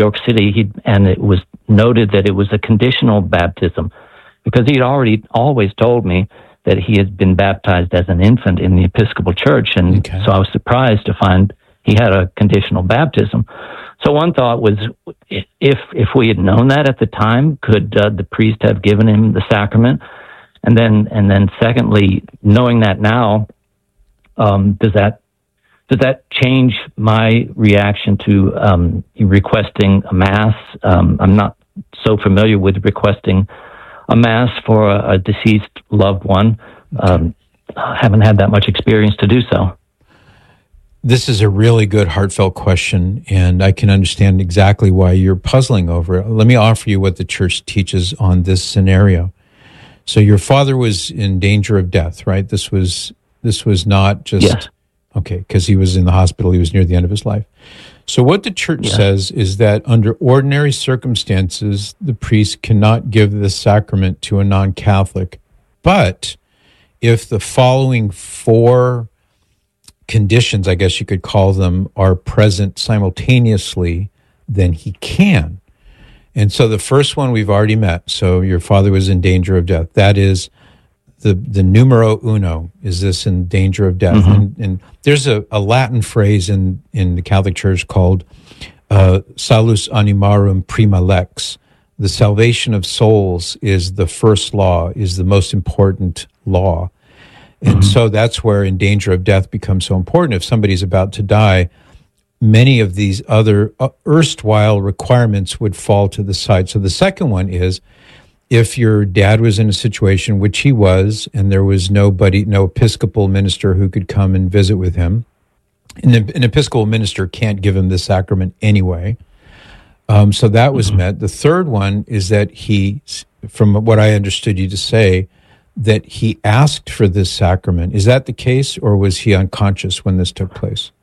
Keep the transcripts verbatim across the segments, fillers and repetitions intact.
York City, he, and it was noted that it was a conditional baptism, because he'd already always told me that he had been baptized as an infant in the Episcopal Church, and okay. so I was surprised to find he had a conditional baptism. So one thought was, if if we had known that at the time, could uh, the priest have given him the sacrament? And then, and then, secondly, knowing that now, um, does that does that change my reaction to um, requesting a mass? Um, I'm not so familiar with requesting a mass for a, a deceased loved one. Um, I haven't had that much experience to do so. This is a really good, heartfelt question, and I can understand exactly why you're puzzling over it. Let me offer you what the church teaches on this scenario. So your father was in danger of death, right? This was this was not just, yes. okay, because he was in the hospital, he was near the end of his life. So what the church yes. says is that under ordinary circumstances, the priest cannot give this sacrament to a non-Catholic. But if the following four conditions, I guess you could call them, are present simultaneously, then he can. And so the first one we've already met. So your father was in danger of death. That is the the numero uno. Is this in danger of death? Mm-hmm. And, and there's a, a Latin phrase in, in the Catholic Church called uh, salus animarum prima lex. The salvation of souls is the first law, is the most important law. And mm-hmm. so that's where in danger of death becomes so important. If somebody's about to die, many of these other uh, erstwhile requirements would fall to the side. So the second one is, if your dad was in a situation, which he was, and there was nobody, no Episcopal minister who could come and visit with him, and an Episcopal minister can't give him the sacrament anyway. Um, so that was mm-hmm. met. The third one is that he, from what I understood you to say, that he asked for this sacrament. Is that the case, or was he unconscious when this took place?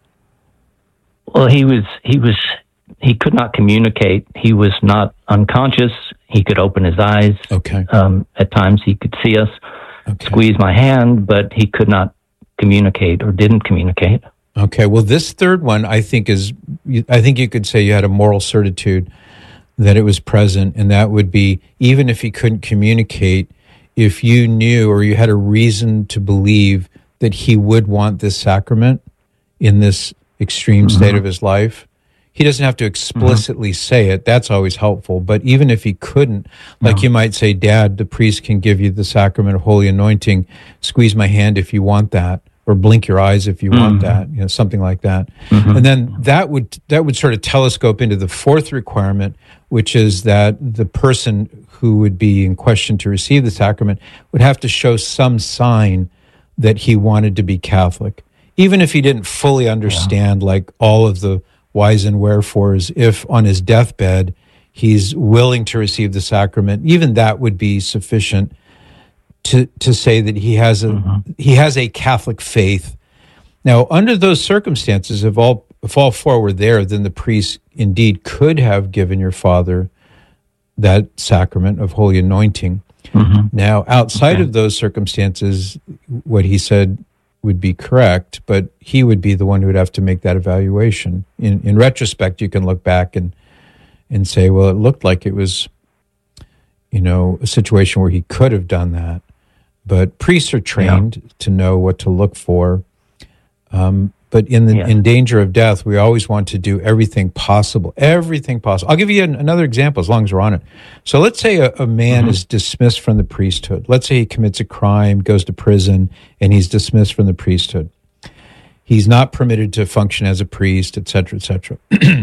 Well, he was, he was, he could not communicate. He was not unconscious. He could open his eyes. Okay. Um, at times he could see us, okay. squeeze my hand, but he could not communicate or didn't communicate. Okay. Well, this third one, I think is, I think you could say you had a moral certitude that it was present, and that would be, even if he couldn't communicate, if you knew or you had a reason to believe that he would want this sacrament in this extreme mm-hmm. state of his life, he doesn't have to explicitly mm-hmm. say it. That's always helpful. But even if he couldn't, like no. you might say, Dad, the priest can give you the sacrament of holy anointing. Squeeze my hand if you want that, or blink your eyes if you mm-hmm. want that, you know, something like that. Mm-hmm. And then that would that would sort of telescope into the fourth requirement, which is that the person who would be in question to receive the sacrament would have to show some sign that he wanted to be Catholic. Even if he didn't fully understand, yeah. like all of the whys and wherefores, if on his deathbed he's willing to receive the sacrament, even that would be sufficient to to say that he has a mm-hmm. he has a Catholic faith. Now, under those circumstances, if all if all four were there, then the priest indeed could have given your father that sacrament of holy anointing. Mm-hmm. Now, outside okay. of those circumstances, what he said would be correct, but he would be the one who would have to make that evaluation. In in retrospect, you can look back and and say, well, it looked like it was, you know, a situation where he could have done that. But priests are trained yeah. to know what to look for. Um, but in the yeah. in danger of death, we always want to do everything possible, everything possible. I'll give you an, another example as long as we're on it. So let's say a, a man mm-hmm. is dismissed from the priesthood. Let's say he commits a crime, goes to prison, and he's dismissed from the priesthood. He's not permitted to function as a priest, et cetera, et cetera.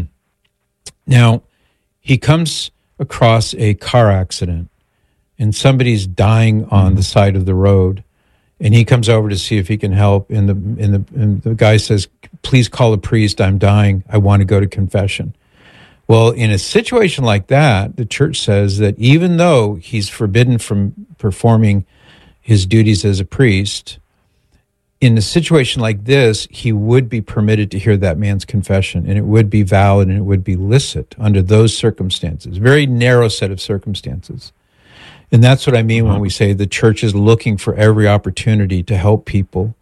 Now, he comes across a car accident, and somebody's dying on mm-hmm. the side of the road. And he comes over to see if he can help. And the and the and the guy says, "Please call a priest. I'm dying. I want to go to confession." Well, in a situation like that, the church says that even though he's forbidden from performing his duties as a priest, in a situation like this, he would be permitted to hear that man's confession, and it would be valid and it would be licit under those circumstances. Very narrow set of circumstances. And that's what I mean when we say the church is looking for every opportunity to help people,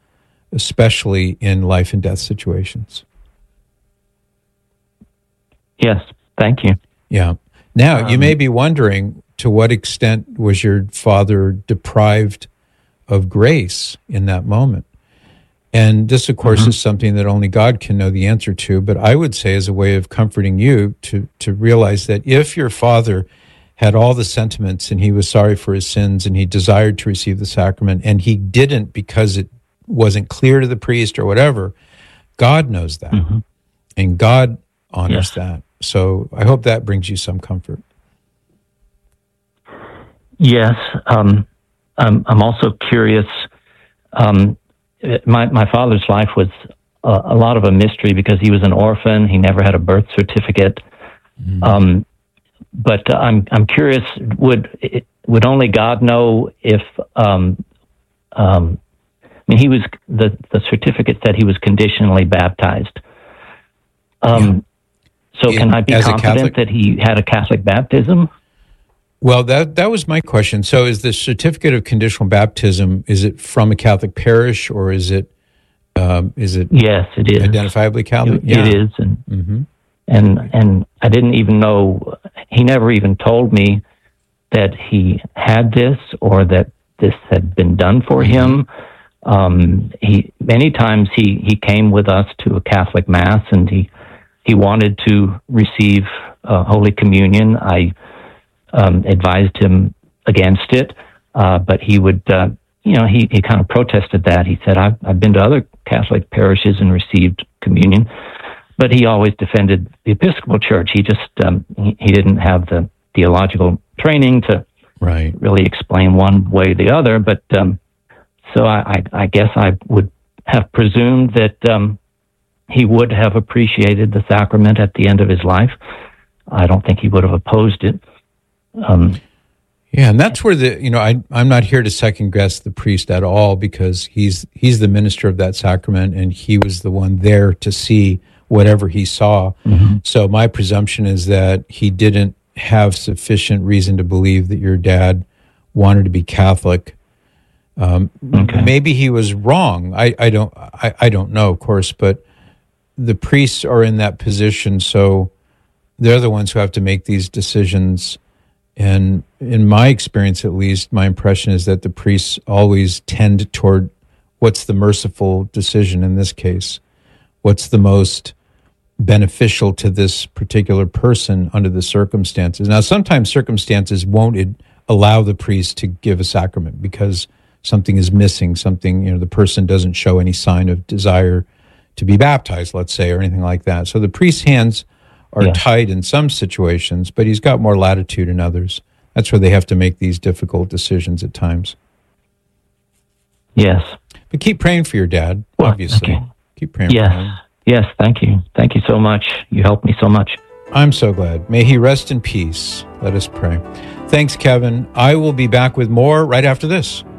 especially in life and death situations. Yes, Thank you. Yeah. Now, Um, you may be wondering, to what extent was your father deprived of grace in that moment? And this, of course, mm-hmm. is something that only God can know the answer to. But I would say, as a way of comforting you, to, to realize that if your father had all the sentiments and he was sorry for his sins and he desired to receive the sacrament and he didn't because it wasn't clear to the priest or whatever, God knows that. Mm-hmm. And God honors yes. that. So I hope that brings you some comfort. Yes. Um, I'm, I'm also curious. Um, my, my father's life was a, a lot of a mystery because he was an orphan. He never had a birth certificate. Mm-hmm. Um, but uh, I'm, I'm curious, would, it, would only God know if, um, um, I mean, he was, the, the certificate said he was conditionally baptized. Um, yeah. So can I be confident that he had a Catholic baptism? Well, that that was my question. So is the certificate of conditional baptism, is it from a Catholic parish or is it um, is it yes, it is. Identifiably Catholic? It, yeah. it is. And, mm-hmm. and and I didn't even know, he never even told me that he had this or that this had been done for mm-hmm. him. Um, he many times he, he came with us to a Catholic Mass and he He wanted to receive uh, Holy Communion. I um, advised him against it, uh, but he would, uh, you know, he, he kind of protested that. He said, I've, I've been to other Catholic parishes and received communion, but he always defended the Episcopal Church. He just, um, he, he didn't have the theological training to right. really explain one way or the other. But um, so I, I, I guess I would have presumed that um, he would have appreciated the sacrament at the end of his life. I don't think he would have opposed it. Um, yeah, and that's where the, you know, I, I'm not here to second guess the priest at all because he's he's the minister of that sacrament and he was the one there to see whatever he saw. Mm-hmm. So my presumption is that he didn't have sufficient reason to believe that your dad wanted to be Catholic. Um, okay. Maybe he was wrong. I, I don't I, I don't know, of course, but the priests are in that position, so they're the ones who have to make these decisions. And in my experience, at least, my impression is that the priests always tend toward what's the merciful decision in this case, what's the most beneficial to this particular person under the circumstances. Now, sometimes circumstances won't allow the priest to give a sacrament because something is missing, something, you know, the person doesn't show any sign of desire to be baptized, let's say, or anything like that. So the priest's hands are yeah. tied in some situations, but he's got more latitude in others. That's where they have to make these difficult decisions at times. Yes. But keep praying for your dad, well, obviously. Okay. Keep praying yes. for him. Yes, thank you. Thank you so much. You helped me so much. I'm so glad. May he rest in peace. Let us pray. Thanks, Kevin. I will be back with more right after this.